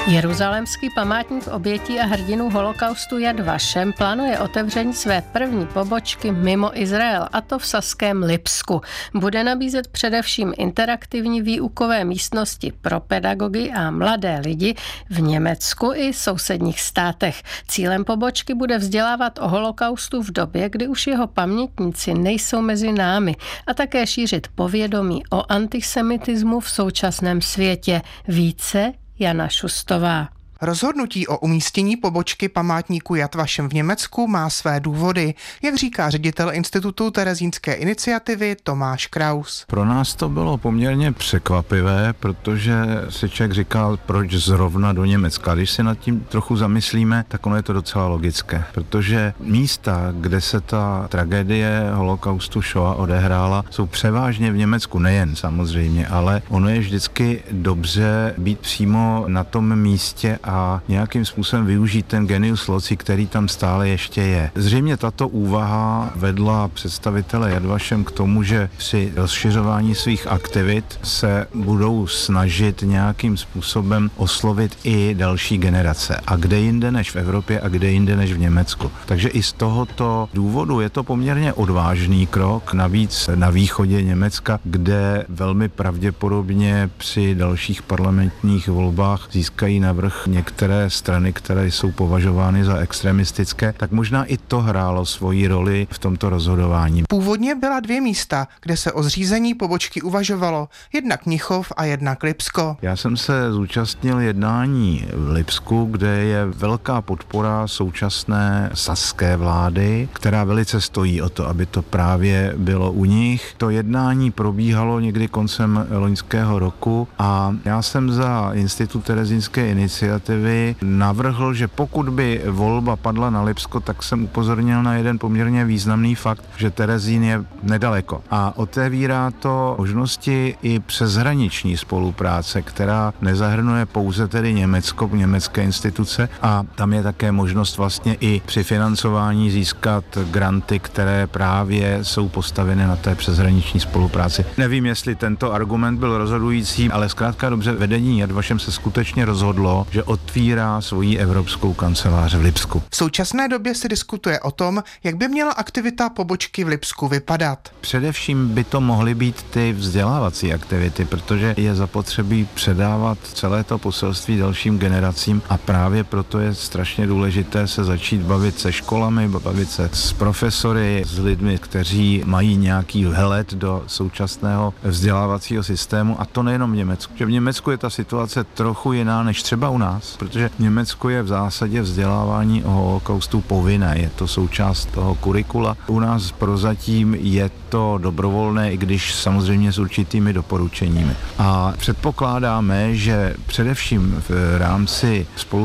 Jeruzalémský památník obětí a hrdinů holokaustu Yad Vashem plánuje otevření své první pobočky mimo Izrael, a to v saském Lipsku. Bude nabízet především interaktivní výukové místnosti pro pedagogy a mladé lidi v Německu i sousedních státech. Cílem pobočky bude vzdělávat o holokaustu v době, kdy už jeho pamětníci nejsou mezi námi, a také šířit povědomí o antisemitismu v současném světě. Více Jana Šustová. Rozhodnutí o umístění pobočky památníku Yad Vashem v Německu má své důvody, jak říká ředitel Institutu Terezínské iniciativy Tomáš Kraus. Pro nás to bylo poměrně překvapivé, protože si člověk říkal, proč zrovna do Německa. Když si nad tím trochu zamyslíme, tak ono je to docela logické, protože místa, kde se ta tragédie holokaustu Shoa odehrála, jsou převážně v Německu, nejen samozřejmě, ale ono je vždycky dobře být přímo na tom místě a nějakým způsobem využít ten genius loci, který tam stále ještě je. Zřejmě tato úvaha vedla představitele Yad Vashem k tomu, že při rozšiřování svých aktivit se budou snažit nějakým způsobem oslovit i další generace. A kde jinde než v Evropě a kde jinde než v Německu. Takže i z tohoto důvodu je to poměrně odvážný krok, navíc na východě Německa, kde velmi pravděpodobně při dalších parlamentních volbách získají navrch některé strany, které jsou považovány za extremistické, tak možná i to hrálo svoji roli v tomto rozhodování. Původně byla 2 místa, kde se o zřízení pobočky uvažovalo, jednak Mnichov a jednak Lipsko. Já jsem se zúčastnil jednání v Lipsku, kde je velká podpora současné saské vlády, která velice stojí o to, aby to právě bylo u nich. To jednání probíhalo někdy koncem loňského roku a já jsem za Institut Terezínské iniciativy navrhl, že pokud by volba padla na Lipsko, tak jsem upozornil na jeden poměrně významný fakt, že Terezín je nedaleko. A otevírá to možnosti i přeshraniční spolupráce, která nezahrnuje pouze tedy Německo, německé instituce, a tam je také možnost vlastně i při financování získat granty, které právě jsou postaveny na té přeshraniční spolupráci. Nevím, jestli tento argument byl rozhodující, ale zkrátka dobře vedení Yad Vashem se skutečně rozhodlo, že otvírá svoji evropskou kancelář v Lipsku. V současné době se diskutuje o tom, jak by měla aktivita pobočky v Lipsku vypadat. Především by to mohly být ty vzdělávací aktivity, protože je zapotřebí předávat celé to poselství dalším generacím a právě proto je strašně důležité se začít bavit se školami, bavit se s profesory, s lidmi, kteří mají nějaký vhled do současného vzdělávacího systému, a to nejenom v Německu. Že v Německu je ta situace trochu jiná než třeba u nás, protože v Německu je v zásadě vzdělávání o holokaustu povinné, je to součást toho kurikula. U nás prozatím je to dobrovolné, i když samozřejmě s určitými doporučeními. A předpokládáme, že především v rámci